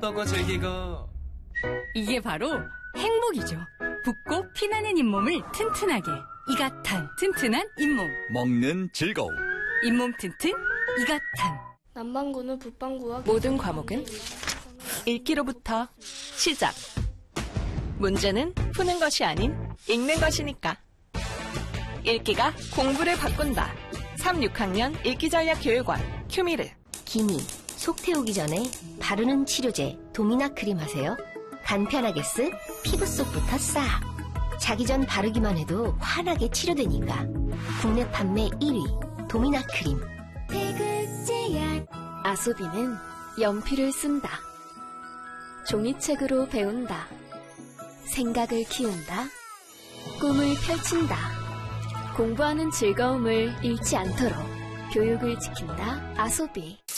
보고 즐기고. 이게 바로 행복이죠. 붓고 피나는 잇몸을 튼튼하게. 이가탄, 튼튼한 잇몸. 먹는 즐거움. 잇몸 튼튼, 이가탄. 남반구는 북반구와 모든 과목은 읽기로부터 시작. 문제는 푸는 것이 아닌 읽는 것이니까. 읽기가 공부를 바꾼다. 3, 6학년 읽기전략교육원 큐미르. 기미, 속 태우기 전에 바르는 치료제 도미나 크림 하세요. 간편하게 피부 속부터 싹. 자기 전 바르기만 해도 환하게 치료되니까. 국내 판매 1위 도미나 크림. 태극제약. 아소비는 연필을 쓴다. 종이책으로 배운다. 생각을 키운다. 꿈을 펼친다. 공부하는 즐거움을 잃지 않도록 교육을 지킨다. 아소비.